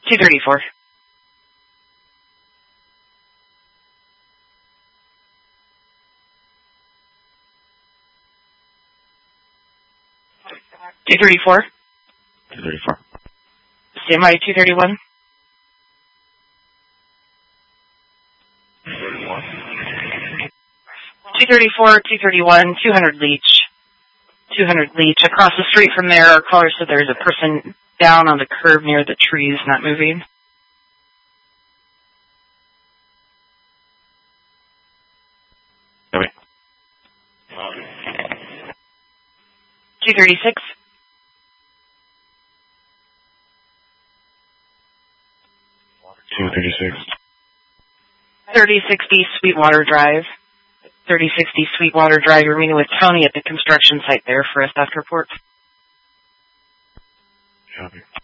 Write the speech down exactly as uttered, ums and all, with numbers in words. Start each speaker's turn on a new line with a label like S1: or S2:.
S1: two thirty-four. two thirty-four.
S2: two thirty-four.
S1: Stand by two thirty-one. two thirty-four, two thirty-one, two hundred Leech. two hundred Leech. Across the street from there, our caller said there's a person down on the curb near the trees not moving.
S2: Okay.
S1: two thirty-six.
S2: two thirty-six.
S1: thirty sixty Sweetwater Drive. thirty sixty Sweetwater Drive. You're meeting with Tony at the construction site there for a theft report.
S2: Copy.